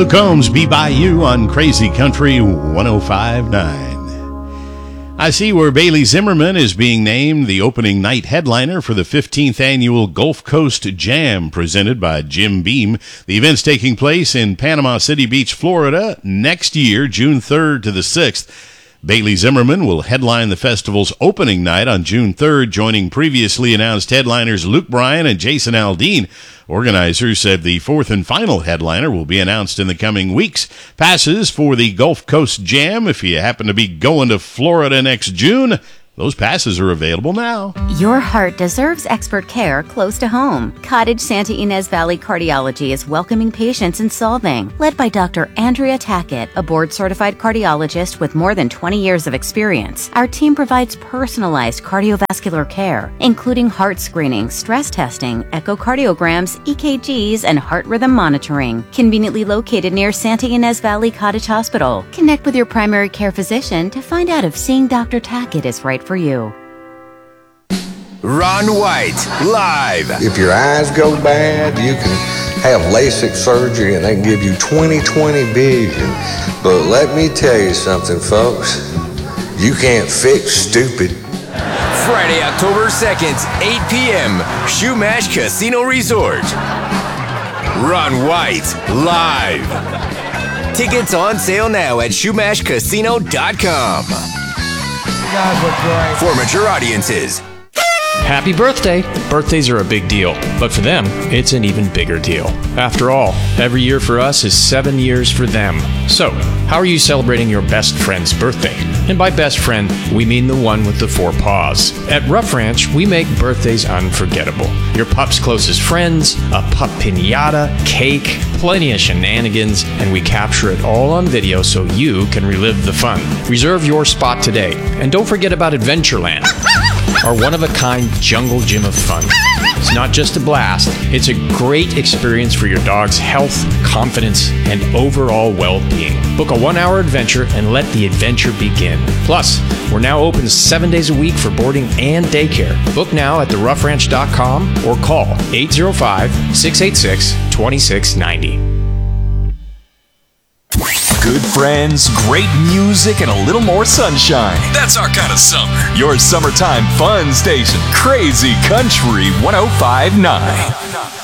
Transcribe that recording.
The Combs Be By You on Crazy Country 105.9. I see where Bailey Zimmerman is being named the opening night headliner for the 15th annual Gulf Coast Jam presented by Jim Beam. The event's taking place in Panama City Beach, Florida next year, June 3rd to the 6th. Bailey Zimmerman will headline the festival's opening night on June 3rd, joining previously announced headliners Luke Bryan and Jason Aldean. Organizers said the fourth and final headliner will be announced in the coming weeks. Passes for the Gulf Coast Jam, if you happen to be going to Florida next June, those passes are available now. Your heart deserves expert care close to home. Cottage Santa Ynez Valley Cardiology is welcoming patients and solving. Led by Dr. Andrea Tackett, a board-certified cardiologist with more than 20 years of experience, our team provides personalized cardiovascular care, including heart screening, stress testing, echocardiograms, EKGs, and heart rhythm monitoring. Conveniently located near Santa Ynez Valley Cottage Hospital. Connect with your primary care physician to find out if seeing Dr. Tackett is right for you. Ron White, live. If your eyes go bad, you can have LASIK surgery and they can give you 20/20 vision. But let me tell you something, folks. You can't fix stupid. Friday, October 2nd, 8 p.m., Shumash Casino Resort. Ron White, live. Tickets on sale now at shumashcasino.com. You guys look great. For mature audiences. Happy birthday! Birthdays are a big deal, but for them, it's an even bigger deal. After all, every year for us is 7 years for them. So, how are you celebrating your best friend's birthday? And by best friend, we mean the one with the 4 paws. At Rough Ranch, we make birthdays unforgettable. Your pup's closest friends, a pup piñata, cake, plenty of shenanigans, and we capture it all on video so you can relive the fun. Reserve your spot today, and don't forget about Adventureland, our one-of-a-kind jungle gym of fun. It's not just a blast, it's a great experience for your dog's health, confidence, and overall well-being. Book a 1-hour adventure and let the adventure begin. Plus, we're now open 7 days a week for boarding and daycare. Book now at theroughranch.com or call 805-686-2690. Good friends, great music, and a little more sunshine. That's our kind of summer. Your summertime fun station, Crazy Country 105.9.